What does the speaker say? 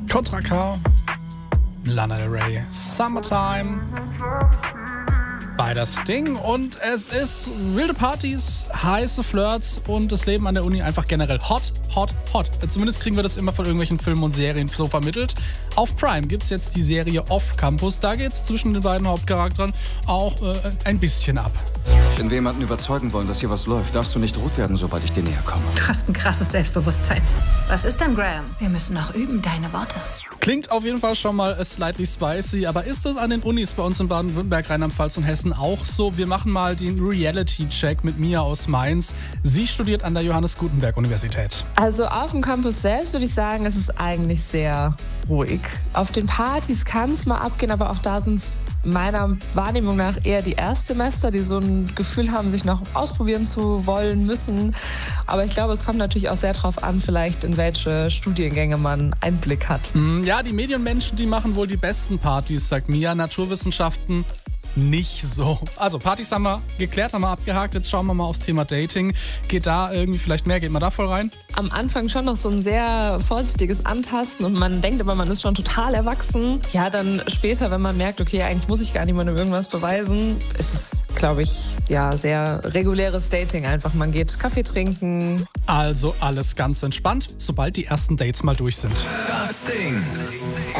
Contra K, Lana Del Rey, Summertime, bei das Ding, und es ist wilde Partys, heiße Flirts und das Leben an der Uni einfach generell hot. Zumindest kriegen wir das immer von irgendwelchen Filmen und Serien so vermittelt. Auf Prime gibt es jetzt die Serie Off Campus, da geht es zwischen den beiden Hauptcharakteren auch ein bisschen ab. Wenn wir jemanden überzeugen wollen, dass hier was läuft, darfst du nicht rot werden, sobald ich dir näher komme. Du hast ein krasses Selbstbewusstsein. Was ist denn, Graham? Wir müssen noch üben, deine Worte. Klingt auf jeden Fall schon mal slightly spicy, aber ist das an den Unis bei uns in Baden-Württemberg, Rheinland-Pfalz und Hessen auch so? Wir machen mal den Reality-Check mit Mia aus Mainz. Sie studiert an der Johannes Gutenberg-Universität. Also auf dem Campus selbst würde ich sagen, es ist eigentlich sehr ruhig. Auf den Partys kann es mal abgehen, aber auch da sind es meiner Wahrnehmung nach eher die Erstsemester, die so ein Gefühl haben, sich noch ausprobieren zu wollen müssen. Aber ich glaube, es kommt natürlich auch sehr darauf an, vielleicht in welche Studiengänge man Einblick hat. Ja, die Medienmenschen, die machen wohl die besten Partys, sagt Mia. Naturwissenschaften nicht so. Also Partys haben wir geklärt, haben wir abgehakt. Jetzt schauen wir mal aufs Thema Dating. Geht da irgendwie vielleicht mehr? Geht man da voll rein? Am Anfang schon noch so ein sehr vorsichtiges Antasten und man denkt immer, man ist schon total erwachsen. Ja, dann später, wenn man merkt, okay, eigentlich muss ich gar niemandem irgendwas beweisen, ist es, glaube ich, ja, sehr reguläres Dating einfach. Man geht Kaffee trinken. Also alles ganz entspannt, sobald die ersten Dates mal durch sind. Das Ding.